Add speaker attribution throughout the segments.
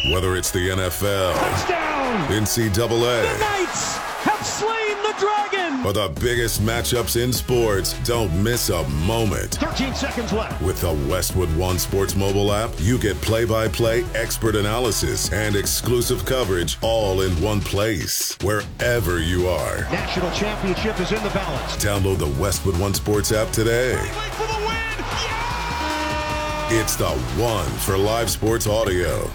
Speaker 1: Whether it's the NFL,
Speaker 2: touchdown,
Speaker 1: NCAA,
Speaker 2: the Knights have slain the dragon,
Speaker 1: or the biggest matchups in sports, don't miss a moment.
Speaker 2: 13 seconds left.
Speaker 1: With the Westwood One Sports mobile app, you get play-by-play expert analysis and exclusive coverage all in one place, wherever you are.
Speaker 2: National championship is in the balance.
Speaker 1: Download the Westwood One Sports app today.
Speaker 2: For the win! Yeah!
Speaker 1: It's the one for live sports audio.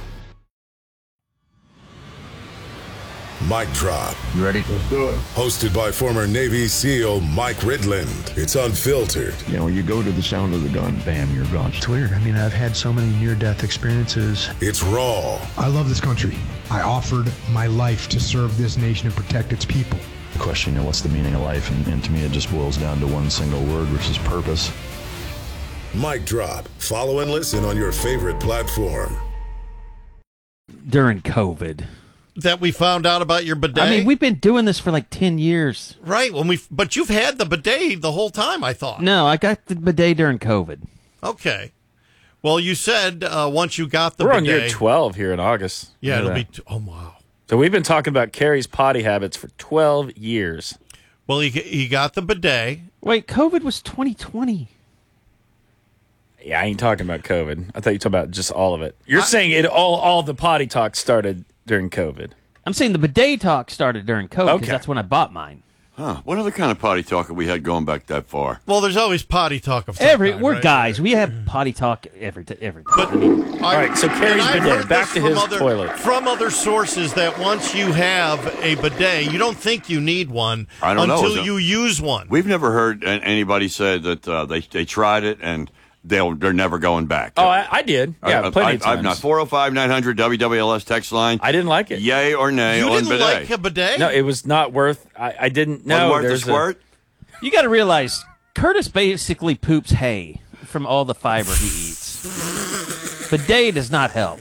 Speaker 1: Mic Drop.
Speaker 3: You ready?
Speaker 4: Let's do it.
Speaker 1: Hosted by former Navy SEAL Mike Ridland. It's unfiltered.
Speaker 3: You know, you go to the sound of the gun, bam, you're gone.
Speaker 5: It's weird. I mean, I've had so many near-death experiences.
Speaker 1: It's raw.
Speaker 6: I love this country. I offered my life to serve this nation and protect its people.
Speaker 3: The question, what's the meaning of life? And to me, it just boils down to one single word, which is purpose.
Speaker 1: Mic Drop. Follow and listen on your favorite platform.
Speaker 7: During COVID.
Speaker 8: That we found out about your bidet?
Speaker 7: I mean, we've been doing this for like 10 years.
Speaker 8: Right. But you've had the bidet the whole time, I thought.
Speaker 7: No, I got the bidet during COVID.
Speaker 8: Okay. Well, you said once you got the
Speaker 9: We're
Speaker 8: bidet.
Speaker 9: on year 12 here in August.
Speaker 8: Yeah, it'll be. Oh, wow.
Speaker 9: So we've been talking about Carrie's potty habits for 12 years.
Speaker 8: Well, he got the bidet.
Speaker 7: Wait, COVID was 2020.
Speaker 9: Yeah, I ain't talking about COVID. I thought you were talking about just all of it. You're saying it all the potty talk started during COVID.
Speaker 7: I'm saying the bidet talk started during COVID because
Speaker 9: Okay.
Speaker 7: that's when I bought mine.
Speaker 4: Huh. What other kind of potty talk have we had going back that far?
Speaker 8: Well, there's always potty talk of some kind,
Speaker 7: We're
Speaker 8: right?
Speaker 7: guys. We have potty talk every time.
Speaker 8: But
Speaker 9: All right, so Carrie's
Speaker 8: and I've
Speaker 9: bidet.
Speaker 8: heard
Speaker 9: Back
Speaker 8: this
Speaker 9: to his
Speaker 8: from
Speaker 9: toilet.
Speaker 8: From other sources that once you have a bidet, you don't think you need one
Speaker 4: I don't know.
Speaker 8: until you use one.
Speaker 4: We've never heard anybody say that they tried it and they're never going back.
Speaker 9: Oh, I did. Yeah, plenty of times.
Speaker 4: I've not. 405-900 WWLS text line.
Speaker 9: I didn't like it.
Speaker 4: Yay or nay
Speaker 8: You
Speaker 4: on
Speaker 8: didn't
Speaker 4: bidet?
Speaker 8: like a bidet?
Speaker 9: No, it was not worth. I didn't know.
Speaker 4: Wasn't worth the
Speaker 9: there's
Speaker 4: squirt?
Speaker 7: You got to realize Curtis basically poops hay from all the fiber he eats. Bidet does not help.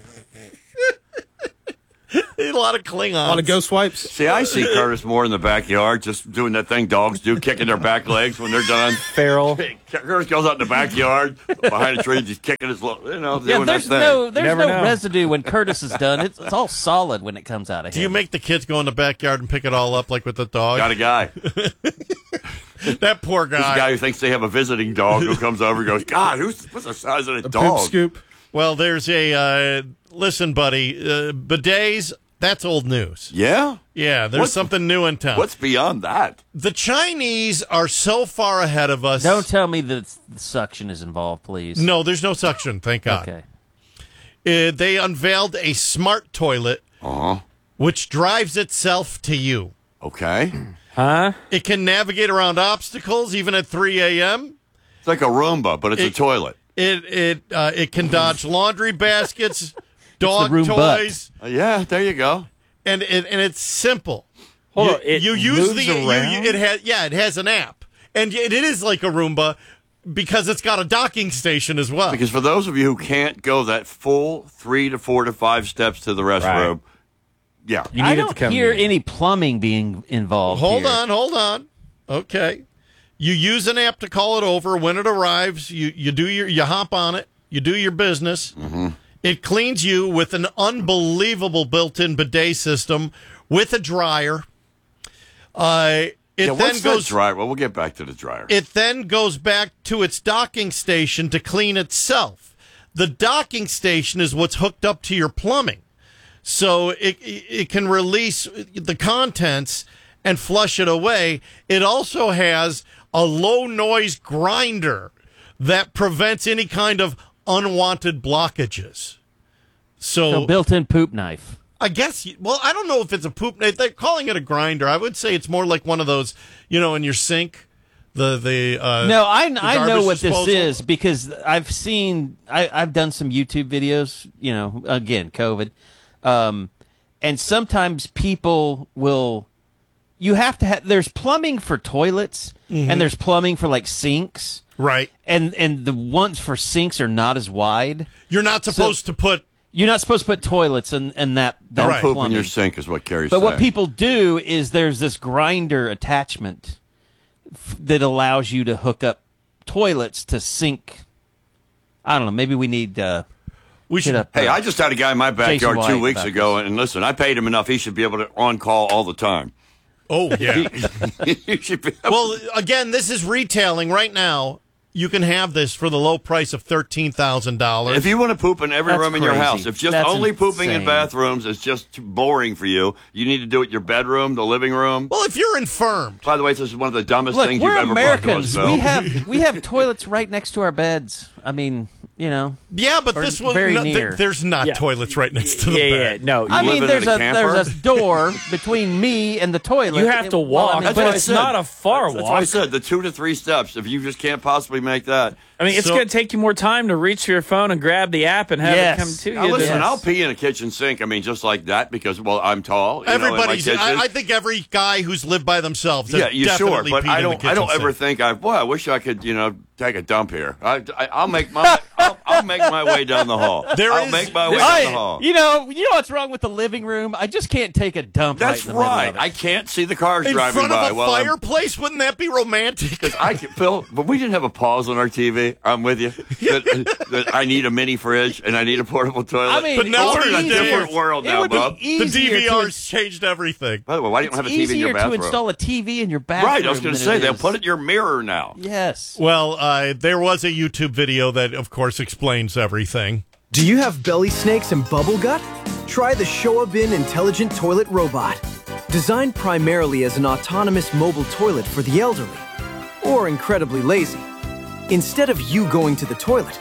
Speaker 8: A lot of Klingons.
Speaker 10: A lot of ghost wipes.
Speaker 4: See, I see Curtis more in the backyard, just doing that thing dogs do, kicking their back legs when they're done.
Speaker 9: feral.
Speaker 4: Curtis goes out in the backyard behind a tree, just kicking his, doing
Speaker 7: Yeah,
Speaker 4: that
Speaker 7: there's
Speaker 4: thing.
Speaker 7: no
Speaker 9: Never know.
Speaker 7: residue when Curtis is done. It's all solid when it comes out of
Speaker 8: Do
Speaker 7: him.
Speaker 8: you make the kids go in the backyard and pick it all up like with the dog?
Speaker 4: Got a guy.
Speaker 8: That poor
Speaker 4: This is a
Speaker 8: guy.
Speaker 4: guy who thinks they have a visiting dog who comes over and goes, God, what's the size of the
Speaker 10: Poop
Speaker 4: dog?
Speaker 10: scoop.
Speaker 8: Well, there's a listen, buddy. Bidets. That's old news.
Speaker 4: Yeah?
Speaker 8: Yeah, there's something new in town.
Speaker 4: What's beyond that?
Speaker 8: The Chinese are so far ahead of us.
Speaker 7: Don't tell me that the suction is involved, please.
Speaker 8: No, there's no suction, thank God.
Speaker 7: Okay.
Speaker 8: They unveiled a smart toilet which drives itself to you.
Speaker 4: Okay.
Speaker 9: Huh?
Speaker 8: It can navigate around obstacles even at 3 a.m.
Speaker 4: It's like a Roomba, but it's a toilet.
Speaker 8: It can dodge laundry baskets, dog
Speaker 7: room
Speaker 8: toys,
Speaker 4: Yeah, there you go.
Speaker 8: and it's simple.
Speaker 9: Hold on, it
Speaker 8: you use
Speaker 9: moves
Speaker 8: the
Speaker 9: around?
Speaker 8: it has an app, and it is like a Roomba because it's got a docking station as well.
Speaker 4: Because for those of you who can't go that full 3 to 4 to 5 steps to the restroom, yeah.
Speaker 9: You
Speaker 7: I
Speaker 9: need it to
Speaker 7: don't
Speaker 9: come
Speaker 7: hear
Speaker 9: in.
Speaker 7: any plumbing being involved.
Speaker 8: Hold
Speaker 7: here.
Speaker 8: on. Okay. You use an app to call it over. When it arrives, you hop on it, you do your business. Mm-hmm. It cleans you with an unbelievable built-in bidet system with a dryer. It then
Speaker 4: what's
Speaker 8: goes
Speaker 4: that dryer? Well, we'll get back to the dryer.
Speaker 8: It then goes back to its docking station to clean itself. The docking station is what's hooked up to your plumbing. So it can release the contents and flush it away. It also has a low noise grinder that prevents any kind of unwanted blockages. So
Speaker 7: built-in poop knife.
Speaker 8: I guess, I don't know if it's a poop. They're calling it a grinder. I would say it's more like one of those, in your sink. No,
Speaker 7: I know what
Speaker 8: disposal.
Speaker 7: this is because I've done some YouTube videos, again, COVID. And sometimes people you have to have, there's plumbing for toilets and there's plumbing for like sinks.
Speaker 8: Right.
Speaker 7: And the ones for sinks are not as wide.
Speaker 8: You're not supposed to put
Speaker 7: toilets in that
Speaker 4: Don't poop
Speaker 7: plumbing.
Speaker 4: in your sink is what Carrie's
Speaker 7: But
Speaker 4: saying.
Speaker 7: what people do is there's this grinder attachment that allows you to hook up toilets to sink. I don't know. Maybe we need.
Speaker 8: We should.
Speaker 4: Hey, I just had a guy in my backyard
Speaker 7: Jason
Speaker 4: 2 weeks
Speaker 7: White
Speaker 4: ago, and listen, I paid him enough. He should be able to on call all the time.
Speaker 8: Oh yeah.
Speaker 4: He should be
Speaker 8: Well, again, this is retailing right now. You can have this for the low price of $13,000.
Speaker 4: If you want to poop in every
Speaker 7: That's
Speaker 4: room in your
Speaker 7: crazy.
Speaker 4: house, if just
Speaker 7: That's
Speaker 4: only pooping in
Speaker 7: insane.
Speaker 4: bathrooms is just too boring for you, you need to do it in your bedroom, the living room.
Speaker 8: Well, if you're infirmed.
Speaker 4: By the way, this is one of the dumbest
Speaker 7: Look,
Speaker 4: things
Speaker 7: we're
Speaker 4: you've ever brought to
Speaker 7: Americans.
Speaker 4: us, Phil.
Speaker 7: We have toilets right next to our beds. I mean, you know.
Speaker 8: Yeah, but
Speaker 7: Or
Speaker 8: this one,
Speaker 7: very
Speaker 8: no,
Speaker 7: near.
Speaker 8: there's not
Speaker 9: Yeah.
Speaker 8: toilets right next to the
Speaker 9: Yeah,
Speaker 8: bed.
Speaker 9: no.
Speaker 7: I mean,
Speaker 4: living
Speaker 7: there's
Speaker 4: in a
Speaker 7: a
Speaker 4: camper?
Speaker 7: there's a door between me and the toilet.
Speaker 9: You have to
Speaker 7: Well, I
Speaker 9: walk,
Speaker 7: mean,
Speaker 9: but
Speaker 4: what I
Speaker 9: it's
Speaker 4: said.
Speaker 9: not a far
Speaker 4: That's why I
Speaker 9: walk.
Speaker 4: said the 2 to 3 steps. If you just can't possibly make that.
Speaker 9: I mean, it's
Speaker 8: So-
Speaker 9: going to take you more time to reach for your phone and grab the app and have
Speaker 7: Yes.
Speaker 9: it come to
Speaker 4: Now,
Speaker 9: you.
Speaker 4: listen,
Speaker 9: than-
Speaker 4: I'll pee in a kitchen sink. I mean, just like that because, well, I'm tall. You
Speaker 8: Everybody's.
Speaker 4: know, in my kitchen.
Speaker 8: I think every guy who's lived by themselves. Has
Speaker 4: Yeah, you sure,
Speaker 8: definitely
Speaker 4: but
Speaker 8: peed
Speaker 4: I
Speaker 8: in the
Speaker 4: don't. I don't
Speaker 8: kitchen
Speaker 4: ever
Speaker 8: sink.
Speaker 4: think I wish I could, take a dump here. I'll make my. I'll make my way down the hall. I'll make my way down the hall.
Speaker 7: You know what's wrong with the living room? I just can't take a dump.
Speaker 4: That's
Speaker 7: right. In the middle
Speaker 4: right.
Speaker 7: of it.
Speaker 4: I can't see the cars
Speaker 8: In
Speaker 4: driving
Speaker 8: front
Speaker 4: by.
Speaker 8: of a
Speaker 4: while I'm-
Speaker 8: fireplace, wouldn't that be romantic?
Speaker 4: Because Phil, but we didn't have a pause on our TV. I'm with you. That I need a mini fridge and I need a portable toilet.
Speaker 7: I mean,
Speaker 8: But now
Speaker 4: we're in a
Speaker 8: these days,
Speaker 4: different world
Speaker 7: it
Speaker 4: now,
Speaker 7: would
Speaker 4: Bob.
Speaker 7: be
Speaker 8: The
Speaker 7: easier
Speaker 8: DVR's changed everything.
Speaker 4: By the way, why don't you have a TV in
Speaker 7: easier
Speaker 4: your bathroom?
Speaker 7: to install a TV in your bathroom.
Speaker 4: Right, I was going to
Speaker 7: than
Speaker 4: say
Speaker 7: it
Speaker 4: they'll
Speaker 7: is.
Speaker 4: put it in your mirror now.
Speaker 7: Yes.
Speaker 8: Well, there was a YouTube video that, of course, explains everything.
Speaker 10: Do you have belly snakes and bubble gut? Try the Showa Bin Intelligent Toilet Robot. Designed primarily as an autonomous mobile toilet for the elderly, or incredibly lazy. Instead of you going to the toilet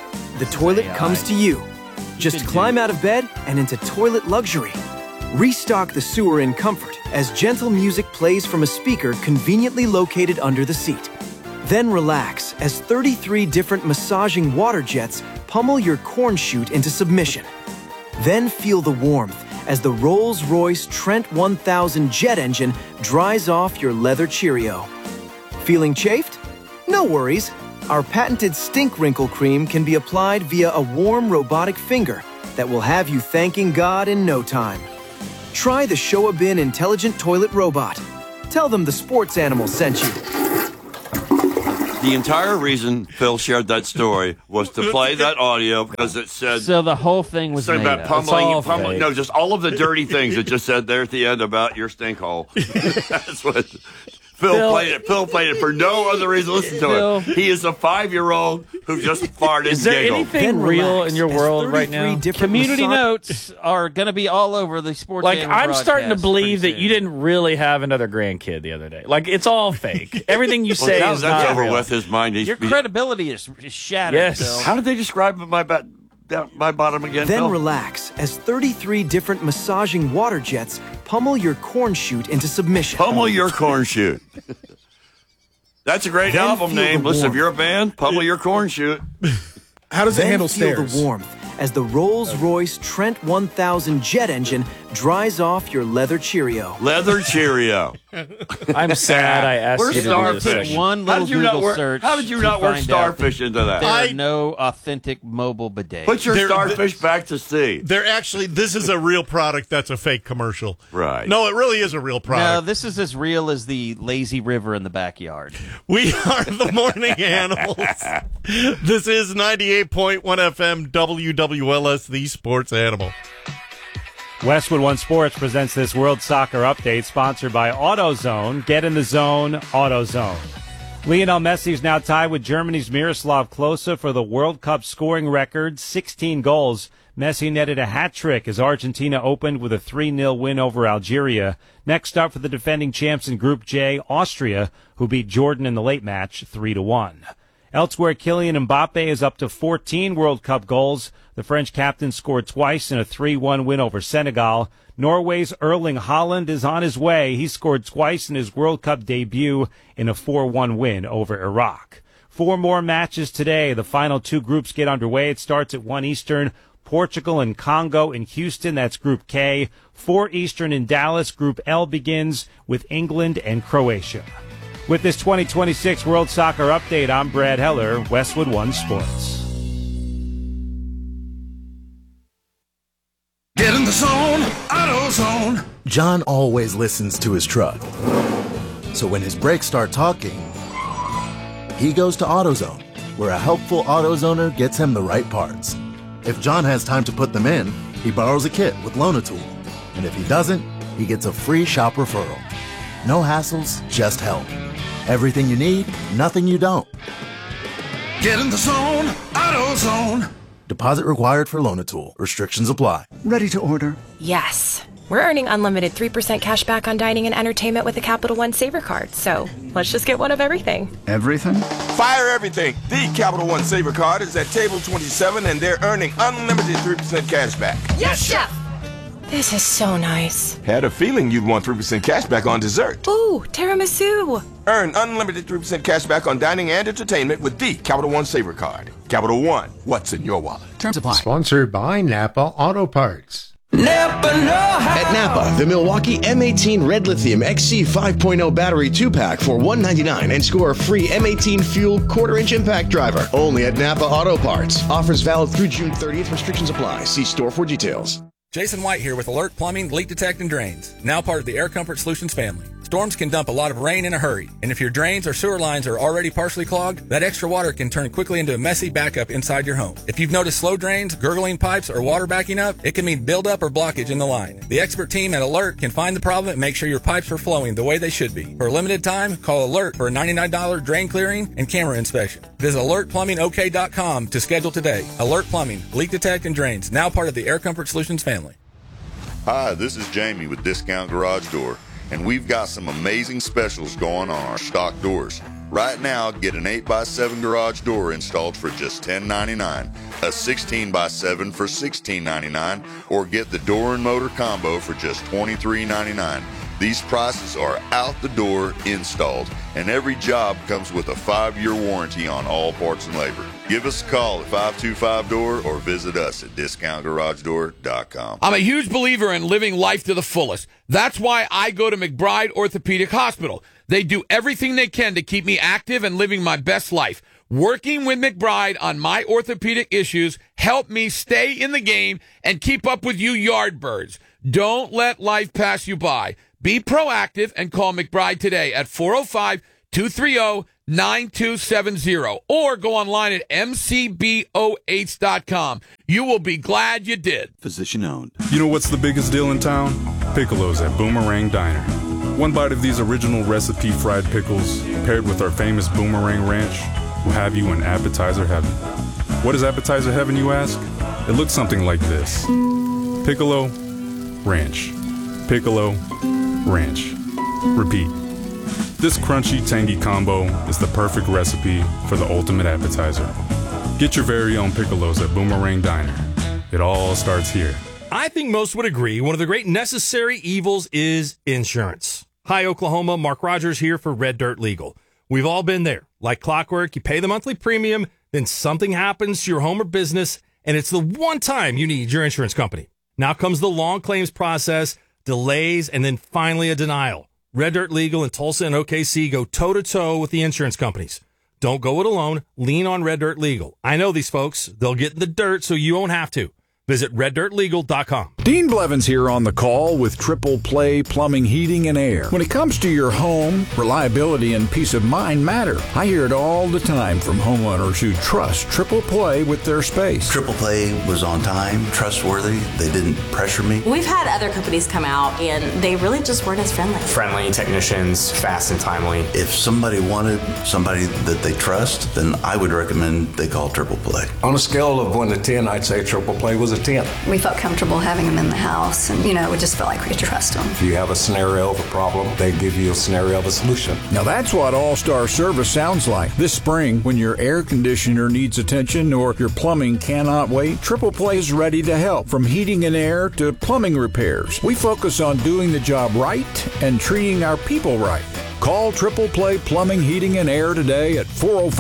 Speaker 10: comes to you. Just climb out of bed and into toilet luxury. Restock the sewer in comfort as gentle music plays from a speaker conveniently located under the seat. Then relax as 33 different massaging water jets pummel your corn chute into submission. Then feel the warmth as the Rolls-Royce Trent 1000 jet engine dries off your leather Cheerio. Feeling chafed? No worries. Our patented stink wrinkle cream can be applied via a warm robotic finger that will have you thanking God in no time. Try the Showa Bin Intelligent Toilet Robot. Tell them the sports animal sent you.
Speaker 4: The entire reason Phil shared that story was to play that audio because it said
Speaker 7: So the whole thing was
Speaker 4: something
Speaker 7: made
Speaker 4: about
Speaker 7: up.
Speaker 4: pummeling. No, just all of the dirty things it just said there at the end about your stink hole. That's what Phil played it. Phil played it for no other reason. Listen to
Speaker 7: Phil.
Speaker 4: it. He is a 5-year-old who just farted.
Speaker 9: Is there
Speaker 4: and giggled.
Speaker 9: anything
Speaker 10: Then
Speaker 9: real
Speaker 10: relax
Speaker 9: in your
Speaker 10: as
Speaker 9: world right
Speaker 10: 33
Speaker 9: now?
Speaker 10: different
Speaker 7: Community
Speaker 10: massage-
Speaker 7: notes are going to be all over the sports.
Speaker 9: Like,
Speaker 7: Animal
Speaker 9: I'm starting to
Speaker 7: broadcast
Speaker 9: believe
Speaker 7: pretty
Speaker 9: that you
Speaker 7: soon.
Speaker 9: didn't really have another grandkid the other day. Like, it's all fake. Everything you say
Speaker 4: Well, now
Speaker 9: is
Speaker 4: that's
Speaker 9: not
Speaker 4: over
Speaker 9: real.
Speaker 4: with. His mind.
Speaker 7: Your credibility is shattered.
Speaker 9: Yes.
Speaker 7: Phil.
Speaker 4: How did they describe my bottom again?
Speaker 10: Then
Speaker 4: Phil?
Speaker 10: relax as 33 different massaging water jets pummel your corn chute into submission.
Speaker 4: Pummel your corn chute. That's a great
Speaker 10: Then
Speaker 4: album
Speaker 10: feel
Speaker 4: name.
Speaker 10: the
Speaker 4: Listen, if
Speaker 10: warmth.
Speaker 4: you're a band, pummel your corn chute.
Speaker 11: How does it
Speaker 10: Then
Speaker 11: handle
Speaker 10: feel
Speaker 11: stairs?
Speaker 10: the warmth as the Rolls-Royce Trent 1000 jet engine dries off your leather Cheerio.
Speaker 4: Leather Cheerio.
Speaker 9: I'm sad I asked
Speaker 4: We're
Speaker 9: you to do
Speaker 4: starfish.
Speaker 9: this.
Speaker 7: One
Speaker 4: How
Speaker 7: little
Speaker 4: did you not
Speaker 7: Google
Speaker 4: work?
Speaker 7: search.
Speaker 4: How did you
Speaker 7: to
Speaker 4: not work
Speaker 7: find
Speaker 4: starfish
Speaker 7: out
Speaker 4: into that?
Speaker 7: There are no authentic mobile bidets.
Speaker 4: Put your
Speaker 8: They're-
Speaker 4: starfish back to sea.
Speaker 8: They're actually, this is a real product that's a fake commercial.
Speaker 4: Right.
Speaker 8: No, it really is a real
Speaker 7: No,
Speaker 8: product.
Speaker 7: this is as real as the lazy river in the backyard.
Speaker 8: We are the Morning Animals. This is 98.1 FM WWLS, the Sports Animal.
Speaker 12: Westwood One Sports presents this World Soccer Update, sponsored by AutoZone. Get in the zone, AutoZone. Lionel Messi is now tied with Germany's Miroslav Klose for the World Cup scoring record, 16 goals. Messi netted a hat-trick as Argentina opened with a 3-0 win over Algeria. Next up for the defending champs in Group J, Austria, who beat Jordan in the late match 3-1. Elsewhere, Kylian Mbappe is up to 14 World Cup goals. The French captain scored twice in a 3-1 win over Senegal. Norway's Erling Haaland is on his way. He scored twice in his World Cup debut in a 4-1 win over Iraq. 4 more matches today. The final 2 groups get underway. It starts at 1 Eastern. Portugal and Congo in Houston. That's Group K. 4 Eastern in Dallas. Group L begins with England and Croatia. With this 2026 World Soccer Update, I'm Brad Heller, Westwood One Sports.
Speaker 11: Get in the zone, AutoZone. John always listens to his truck. So when his brakes start talking, he goes to AutoZone, where a helpful AutoZoner gets him the right parts. If John has time to put them in, he borrows a kit with Loan-A-Tool. And if he doesn't, he gets a free shop referral. No hassles, just help. Everything you need, nothing you don't.
Speaker 13: Get in the zone, AutoZone.
Speaker 11: Deposit required for Loan-A-Tool. Restrictions apply.
Speaker 14: Ready to order?
Speaker 15: Yes. We're earning unlimited 3% cash back on dining and entertainment with the Capital One Saver Card. So let's just get one of everything.
Speaker 14: Everything?
Speaker 16: Fire everything. The Capital One Saver Card is at table 27, and they're earning unlimited 3% cash back.
Speaker 15: Yes, Chef! This is so nice.
Speaker 16: Had a feeling you'd want 3% cash back on dessert.
Speaker 15: Ooh, tiramisu.
Speaker 16: Earn unlimited 3% cash back on dining and entertainment with the Capital One Saver Card. Capital One, what's in your wallet?
Speaker 17: Terms apply.
Speaker 18: Sponsored by Napa Auto Parts.
Speaker 19: Napa At Napa, the Milwaukee M18 Red Lithium XC 5.0 battery 2-pack for $199 and score a free M18 Fuel quarter-inch impact driver. Only at Napa Auto Parts. Offers valid through June 30th. Restrictions apply. See store for details.
Speaker 20: Jason White here with Alert Plumbing, Leak Detect, and Drains. Now part of the Air Comfort Solutions family. Storms can dump a lot of rain in a hurry, and if your drains or sewer lines are already partially clogged, that extra water can turn quickly into a messy backup inside your home. If you've noticed slow drains, gurgling pipes, or water backing up, it can mean buildup or blockage in the line. The expert team at Alert can find the problem and make sure your pipes are flowing the way they should be. For a limited time, call Alert for a $99 drain clearing and camera inspection. Visit alertplumbingok.com to schedule today. Alert Plumbing, Leak Detect, and Drains, now part of the Air Comfort Solutions family.
Speaker 21: Hi, this is Jamie with Discount Garage Door, and we've got some amazing specials going on our stock doors. Right now, get an 8x7 garage door installed for just $10.99, a 16x7 for $16.99, or get the door and motor combo for just $23.99. These prices are out the door installed, and every job comes with a 5-year warranty on all parts and labor. Give us a call at 525-DOOR or visit us at discountgaragedoor.com.
Speaker 22: I'm a huge believer in living life to the fullest. That's why I go to McBride Orthopedic Hospital. They do everything they can to keep me active and living my best life. Working with McBride on my orthopedic issues help me stay in the game and keep up with you yardbirds. Don't let life pass you by. Be proactive and call McBride today at 405-230-9270 or go online at mcboh.com. You will be glad you did.
Speaker 23: Physician owned.
Speaker 24: You know what's the biggest deal in town? Piccolos at Boomerang Diner. One bite of these original recipe fried pickles paired with our famous Boomerang Ranch will have you in appetizer heaven. What is appetizer heaven, you ask? It looks something like this. Piccolo, ranch. Piccolo, ranch. Repeat. This crunchy, tangy combo is the perfect recipe for the ultimate appetizer. Get your very own Piccolos at Boomerang Diner. It all starts here.
Speaker 25: I think most would agree one of the great necessary evils is insurance. Hi, Oklahoma. Mark Rogers here for Red Dirt Legal. We've all been there. Like clockwork, you pay the monthly premium, then something happens to your home or business, and it's the one time you need your insurance company. Now comes the long claims process, delays, and then finally a denial. Red Dirt Legal in Tulsa and OKC go toe-to-toe with the insurance companies. Don't go it alone. Lean on Red Dirt Legal. I know these folks. They'll get in the dirt so you won't have to. Visit reddirtlegal.com.
Speaker 26: Dean Blevins here on the call with Triple Play Plumbing, Heating, and Air. When it comes to your home, reliability and peace of mind matter. I hear it all the time from homeowners who trust Triple Play with their space.
Speaker 27: Triple Play was on time, trustworthy. They didn't pressure me.
Speaker 28: We've had other companies come out, and they really just weren't as friendly.
Speaker 29: Friendly technicians, fast and timely.
Speaker 27: If somebody wanted somebody that they trust, then I would recommend they call Triple Play.
Speaker 30: On a scale of 1 to 10, I'd say Triple Play was a 10.
Speaker 31: We felt comfortable having them in the house, and, we just felt like we could trust them.
Speaker 30: If you have a scenario of a problem, they give you a scenario of a solution.
Speaker 26: Now that's what All-Star Service sounds like. This spring, when your air conditioner needs attention or your plumbing cannot wait, Triple Play is ready to help. From heating and air to plumbing repairs, we focus on doing the job right and treating our people right. Call Triple Play Plumbing, Heating, and Air today at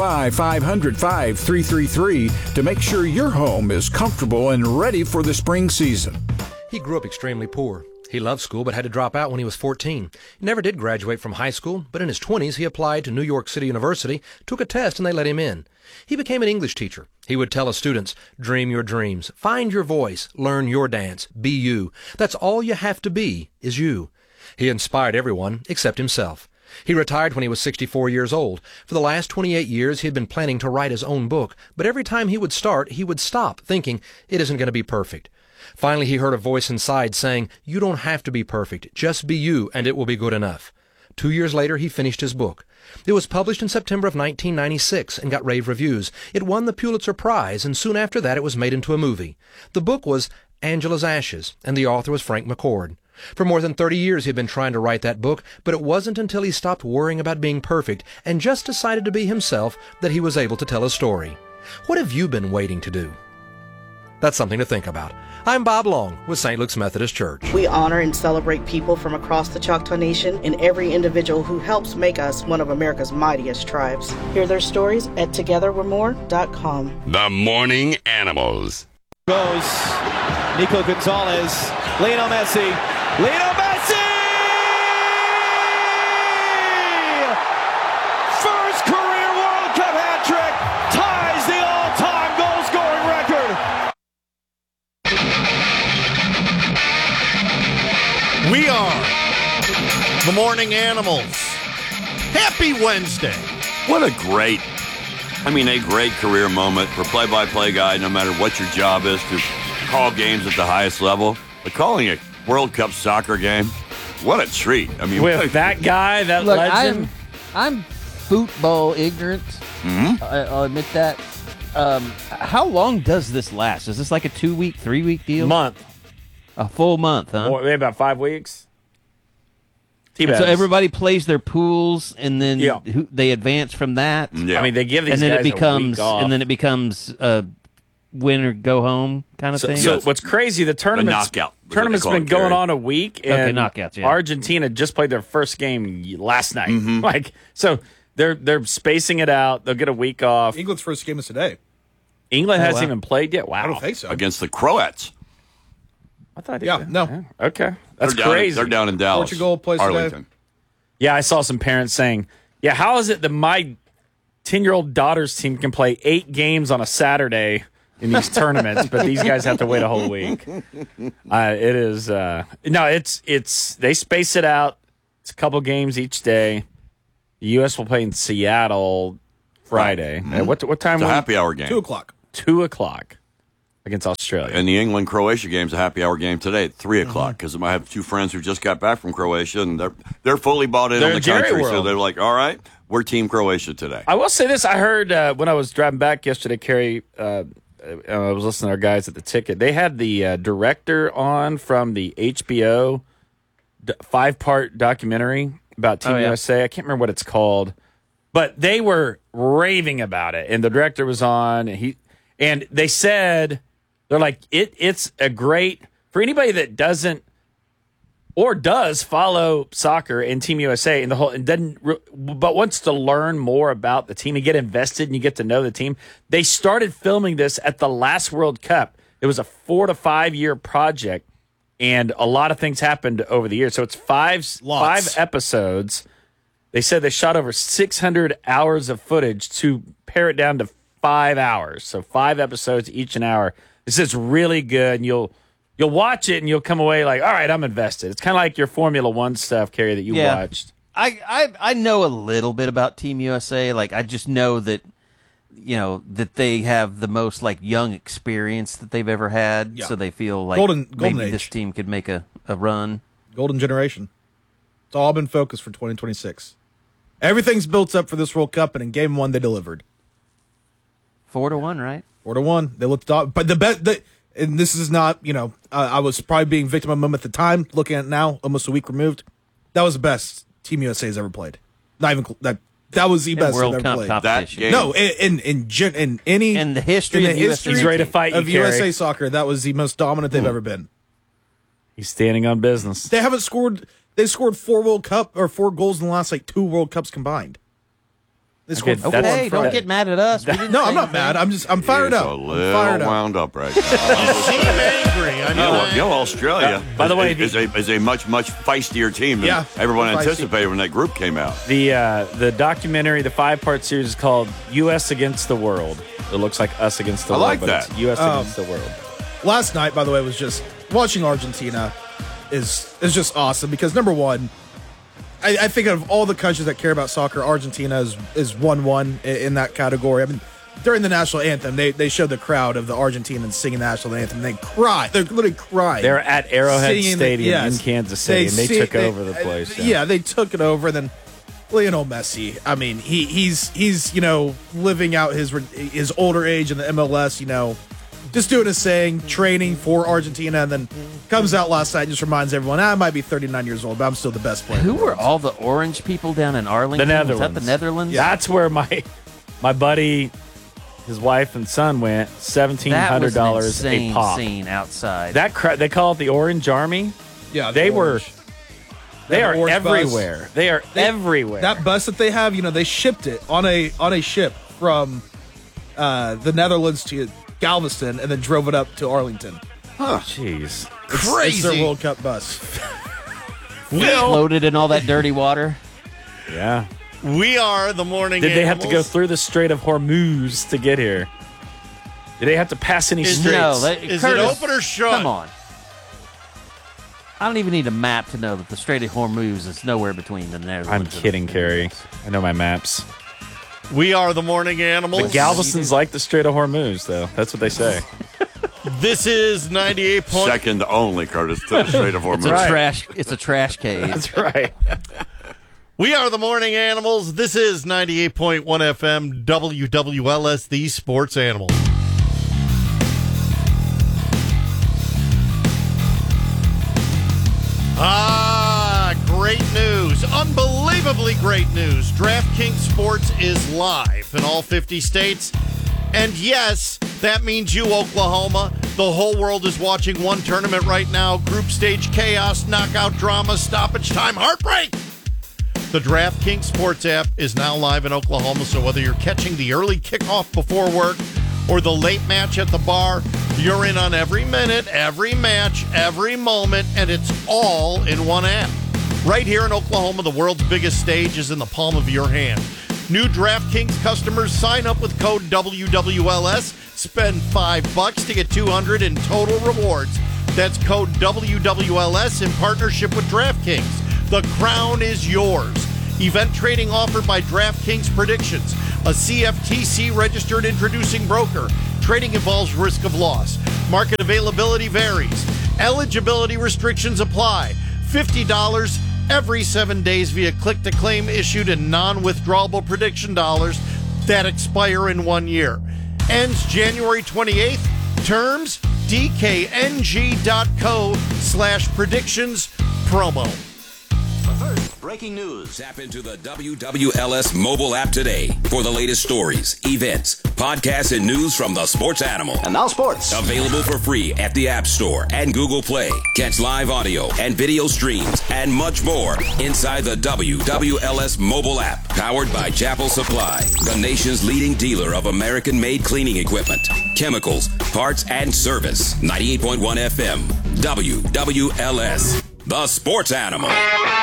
Speaker 26: 405-500-5333 to make sure your home is comfortable and ready for the spring season.
Speaker 32: He grew up extremely poor. He loved school but had to drop out when he was 14. He never did graduate from high school, but in his 20s he applied to New York City University, took a test, and they let him in. He became an English teacher. He would tell his students, dream your dreams, find your voice, learn your dance, be you. That's all you have to be, is you. He inspired everyone except himself. He retired when he was 64 years old. For the last 28 years, he had been planning to write his own book, but every time he would start, he would stop, thinking, it isn't going to be perfect. Finally, he heard a voice inside saying, you don't have to be perfect. Just be you, and it will be good enough. 2 years later, he finished his book. It was published in September of 1996 and got rave reviews. It won the Pulitzer Prize, and soon after that, it was made into a movie. The book was Angela's Ashes, and the author was Frank McCord. For more than 30 years, he had been trying to write that book, but it wasn't until he stopped worrying about being perfect and just decided to be himself that he was able to tell a story. What have you been waiting to do? That's something to think about. I'm Bob Long with St. Luke's Methodist Church.
Speaker 1: We honor and celebrate people from across the Choctaw Nation and every individual who helps make us one of America's mightiest tribes. Hear their stories at togetherwe'remore.com.
Speaker 2: The Morning Animals.
Speaker 3: Goes Nico Gonzalez, Lionel Messi. Lionel Messi! First career World Cup hat trick, ties the all-time goal-scoring record.
Speaker 8: We are the Morning Animals. Happy Wednesday.
Speaker 2: What a great career moment for play-by-play guy, no matter what your job is, to call games at the highest level. But calling a World Cup soccer game, what a treat. I mean,
Speaker 4: with that guy, that
Speaker 5: Look,
Speaker 4: legend.
Speaker 5: I'm football ignorant.
Speaker 2: Mm-hmm.
Speaker 5: I'll admit that. How long does this last? Is this like a 2-week, 3-week deal?
Speaker 4: Month.
Speaker 5: A full month, huh?
Speaker 4: Or maybe about 5 weeks.
Speaker 5: So everybody plays their pools, and then
Speaker 4: Yeah.
Speaker 5: they advance from that.
Speaker 4: Yeah. I mean, they give these
Speaker 5: and then
Speaker 4: guys
Speaker 5: it becomes,
Speaker 4: a week off.
Speaker 5: and then it becomes win or go home kind of thing.
Speaker 4: So what's crazy? The tournament's been going on a week, and
Speaker 5: knockouts. Yeah.
Speaker 4: Argentina just played their first game last night.
Speaker 2: Mm-hmm.
Speaker 4: So they're spacing it out. They'll get a week off.
Speaker 6: England's first game is today.
Speaker 4: England hasn't even played yet. Wow,
Speaker 6: I don't think so.
Speaker 2: Against the Croats.
Speaker 4: I thought.
Speaker 6: No.
Speaker 4: Okay, that's
Speaker 2: They're down
Speaker 4: crazy.
Speaker 2: They're down in Dallas.
Speaker 6: Portugal plays
Speaker 2: Arlington.
Speaker 6: today.
Speaker 4: Yeah, I saw some parents saying, "Yeah, how is it that my 10-year-old daughter's team can play 8 games on a Saturday in these tournaments, but these guys have to wait a whole week?" It is it's they space it out. It's a couple games each day. The U.S. will play in Seattle Friday.
Speaker 2: Mm-hmm.
Speaker 4: What time?
Speaker 2: It's a happy hour game.
Speaker 6: 2:00.
Speaker 4: 2:00 against Australia.
Speaker 2: And the England-Croatia game's a happy hour game today at 3:00 because I have 2 friends who just got back from Croatia, and they're fully bought in on the
Speaker 4: Jerry
Speaker 2: country.
Speaker 4: World.
Speaker 2: So they're like, all right, we're Team Croatia today.
Speaker 4: I will say this. I heard when I was driving back yesterday, Kerry, I was listening to our guys at the ticket. They had the director on from the HBO 5-part documentary about Team USA. I can't remember what it's called, but they were raving about it. And the director was on, and they said, they're like, it's a great, for anybody that doesn't or does follow soccer and Team USA and but wants to learn more about the team and get invested and you get to know the team. They started filming this at the last World Cup. It was a 4 to 5 year project, and a lot of things happened over the years. So it's 5 episodes. They said they shot over 600 hours of footage to pare it down to 5 hours. So 5 episodes, each an hour. This is really good, and you'll watch it and you'll come away like, all right, I'm invested. It's kind of like your Formula One stuff, Kerry, that you watched.
Speaker 5: I know a little bit about Team USA. Like, I just know that, that they have the most young experience that they've ever had. Yeah. So they feel like
Speaker 6: golden
Speaker 5: maybe
Speaker 6: age.
Speaker 5: This team could make a run.
Speaker 6: Golden generation. It's all been focused for 2026. Everything's built up for this World Cup, and in Game 1 they delivered.
Speaker 5: 4-1, right?
Speaker 6: 4-1. They looked up, but and this is not, I was probably being victim of them at the time. Looking at it now, almost a week removed, that was the best Team USA has ever played. Not even that was the best
Speaker 5: World
Speaker 6: they've
Speaker 5: Cup
Speaker 6: ever played.
Speaker 5: competition.
Speaker 6: No, in the history
Speaker 4: of he's ready to fight
Speaker 6: of
Speaker 4: you,
Speaker 6: USA
Speaker 4: Kerry.
Speaker 6: soccer, that was the most dominant they've ever been.
Speaker 4: He's standing on business.
Speaker 6: They haven't scored. They scored 4 goals in the last 2 World Cups combined. They scored 4
Speaker 5: Okay, don't get mad at us.
Speaker 6: No, I'm not mad. I'm fired up.
Speaker 2: A
Speaker 6: I'm
Speaker 2: little
Speaker 6: fired up.
Speaker 2: wound up right now.
Speaker 8: You seem angry. I know.
Speaker 2: Australia.
Speaker 4: By the way,
Speaker 2: is a much feistier team than
Speaker 6: Yeah,
Speaker 2: everyone
Speaker 6: feisty.
Speaker 2: anticipated when that group came out.
Speaker 4: The documentary, the 5-part series is called U.S. Against the World. It looks like us against the
Speaker 2: I
Speaker 4: world.
Speaker 2: like
Speaker 4: but
Speaker 2: that.
Speaker 4: It's U.S. against the world.
Speaker 6: Last night, by the way, was just watching Argentina is just awesome because number one, I think of all the countries that care about soccer, Argentina is 1-1 in that category. I mean, during the national anthem, they showed the crowd of the Argentinians singing the national anthem. They cry. They're literally crying.
Speaker 4: They're at Arrowhead Stadium in Kansas City, and they took over the place.
Speaker 6: Yeah, they took it over. And then Lionel Messi, I mean, he's living out his older age in the MLS, just doing his thing, training for Argentina, and then comes out last night and just reminds everyone, I might be 39 years old, but I'm still the best player.
Speaker 5: Who were all the orange people down in Arlington?
Speaker 4: The Netherlands.
Speaker 5: Was that the Netherlands?
Speaker 4: Yeah. That's where my buddy, his wife and son went. $1,700 a pop.
Speaker 5: Scene outside.
Speaker 4: They call it the Orange Army.
Speaker 6: Yeah,
Speaker 4: they are
Speaker 6: Bus.
Speaker 4: everywhere. They are everywhere.
Speaker 6: That bus that they have, they shipped it on a ship from the Netherlands to Galveston and then drove it up to Arlington.
Speaker 4: Huh. Jeez.
Speaker 8: Crazy.
Speaker 6: It's their World Cup bus.
Speaker 5: Floated in all that dirty water.
Speaker 4: Yeah.
Speaker 8: We are the morning
Speaker 4: Did they have
Speaker 8: animals.
Speaker 4: to go through the Strait of Hormuz to get here? Did they have to pass any straits?
Speaker 5: No,
Speaker 8: Is
Speaker 5: Curtis,
Speaker 8: it open or shut?
Speaker 5: Come on. I don't even need a map to know that the Strait of Hormuz is nowhere between the Netherlands.
Speaker 4: I'm kidding, Carrie. I know my maps.
Speaker 8: We are the morning animals.
Speaker 4: But Galveston's like the Strait of Hormuz, though. That's what they say.
Speaker 8: This is 98.
Speaker 2: Second only, Curtis, to the Strait of Hormuz.
Speaker 5: It's a trash cave.
Speaker 4: That's right.
Speaker 8: We are the morning animals. This is 98.1 FM WWLS, the Sports Animals. Great news. Unbelievably great news. DraftKings Sports is live in all 50 states. And yes, that means you, Oklahoma. The whole world is watching one tournament right now. Group stage chaos, knockout drama, stoppage time, heartbreak. The DraftKings Sports app is now live in Oklahoma, so whether you're catching the early kickoff before work or the late match at the bar, you're in on every minute, every match, every moment, and it's all in one app. Right here in Oklahoma, the world's biggest stage is in the palm of your hand. New DraftKings customers sign up with code WWLS, spend $5 to get $200 in total rewards. That's code WWLS in partnership with DraftKings. The crown is yours. Event trading offered by DraftKings Predictions, a CFTC registered introducing broker. Trading involves risk of loss. Market availability varies. Eligibility restrictions apply. $50 every 7 days via click-to-claim issued in non-withdrawable prediction dollars that expire in 1 year. Ends January 28th. Terms, dkng.co/predictions promo.
Speaker 7: Breaking news. Tap into the WWLS mobile app today for the latest stories, events, podcasts, and news from the sports animal. And now sports. Available for free at the App Store and Google Play. Catch live audio and video streams and much more inside the WWLS mobile app. Powered by Chapel Supply, the nation's leading dealer of American-made cleaning equipment, chemicals, parts, and service. 98.1 FM. WWLS. The sports animal.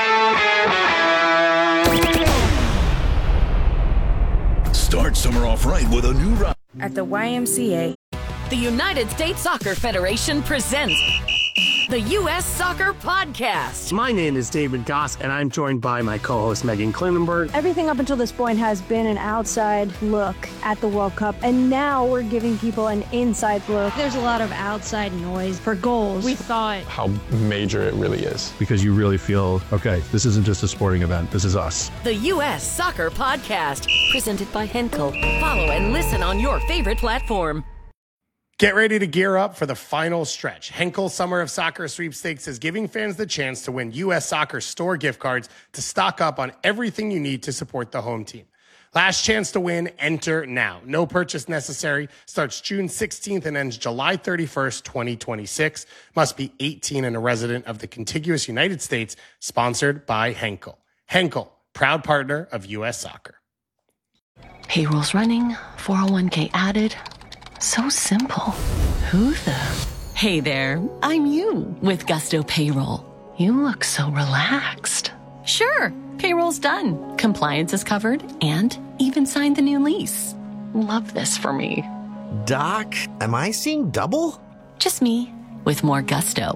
Speaker 9: Start summer off right with a new ride.
Speaker 10: At the YMCA,
Speaker 11: the United States Soccer Federation presents the U.S. Soccer Podcast.
Speaker 12: My name is David Goss, and I'm joined by my co-host Megan Klinenberg.
Speaker 13: Everything up until this point has been an outside look at the World Cup, and now we're giving people an inside look.
Speaker 14: There's a lot of outside noise for goals.
Speaker 13: We thought
Speaker 15: how major it really is.
Speaker 16: Because you really feel, okay, this isn't just a sporting event, this is us.
Speaker 11: The U.S. Soccer Podcast, presented by Henkel. Follow and listen on your favorite platform.
Speaker 17: Get ready to gear up for the final stretch. Henkel Summer of Soccer Sweepstakes is giving fans the chance to win U.S. Soccer store gift cards to stock up on everything you need to support the home team. Last chance to win, enter now. No purchase necessary. Starts June 16th and ends July 31st, 2026. Must be 18 and a resident of the contiguous United States. Sponsored by Henkel. Henkel, proud partner of U.S. Soccer.
Speaker 11: Payroll's running, 401k added. So simple. Who the? Hey there, I'm you with Gusto Payroll. You look so relaxed. Sure, payroll's done. Compliance is covered and even signed the new lease. Love this for me.
Speaker 18: Doc, am I seeing double?
Speaker 11: Just me with more gusto.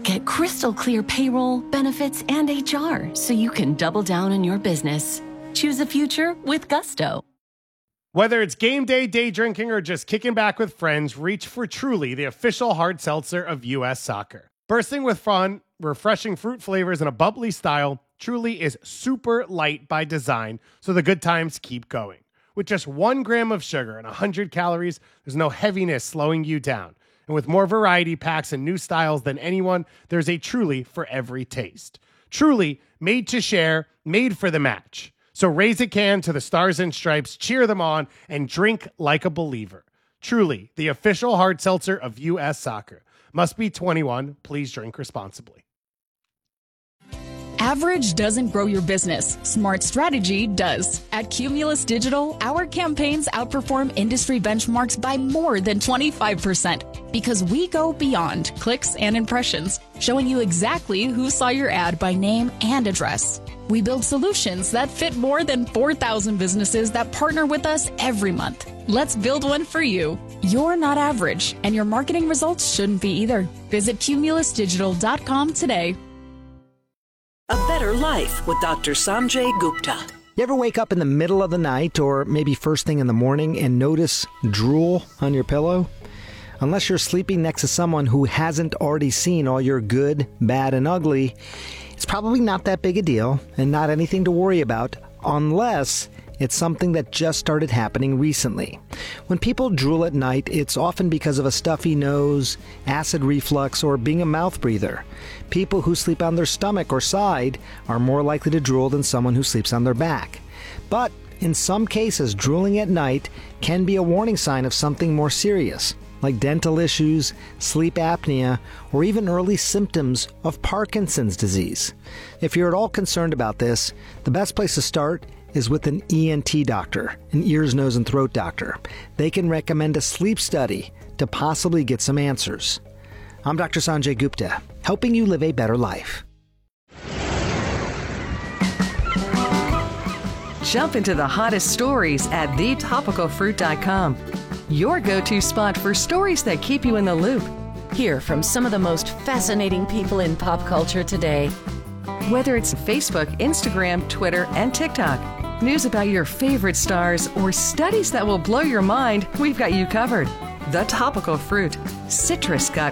Speaker 11: Get crystal clear payroll, benefits, and HR so you can double down on your business. Choose a future with Gusto.
Speaker 17: Whether it's game day, day drinking, or just kicking back with friends, reach for Truly, the official hard seltzer of U.S. Soccer. Bursting with fun, refreshing fruit flavors, and a bubbly style, Truly is super light by design, so the good times keep going. With just 1 gram of sugar and 100 calories, there's no heaviness slowing you down. And with more variety packs and new styles than anyone, there's a Truly for every taste. Truly, made to share, made for the match. So raise a can to the Stars and Stripes, cheer them on, and drink like a believer. Truly, the official hard seltzer of U.S. Soccer. Must be 21. Please drink responsibly.
Speaker 10: Average doesn't grow your business. Smart strategy does. At Cumulus Digital, our campaigns outperform industry benchmarks by more than 25% because we go beyond clicks and impressions, showing you exactly who saw your ad by name and address. We build solutions that fit more than 4,000 businesses that partner with us every month. Let's build one for you. You're not average, and your marketing results shouldn't be either. Visit cumulusdigital.com today.
Speaker 18: A Better Life with Dr. Sanjay Gupta.
Speaker 19: You ever wake up in the middle of the night or maybe first thing in the morning and notice drool on your pillow? Unless you're sleeping next to someone who hasn't already seen all your good, bad, and ugly, it's probably not that big a deal and not anything to worry about unless it's something that just started happening recently. When people drool at night, it's often because of a stuffy nose, acid reflux, or being a mouth breather. People who sleep on their stomach or side are more likely to drool than someone who sleeps on their back. But in some cases, drooling at night can be a warning sign of something more serious, like dental issues, sleep apnea, or even early symptoms of Parkinson's disease. If you're at all concerned about this, the best place to start is with an ENT doctor, an ears, nose, and throat doctor. They can recommend a sleep study to possibly get some answers. I'm Dr. Sanjay Gupta, helping you live a better life.
Speaker 20: Jump into the hottest stories at thetopicalfruit.com. Your go-to spot for stories that keep you in the loop.
Speaker 21: Hear from some of the most fascinating people in pop culture today.
Speaker 20: Whether it's Facebook, Instagram, Twitter, and TikTok, news about your favorite stars, or studies that will blow your mind, we've got you covered. The Topical Fruit. Citrus got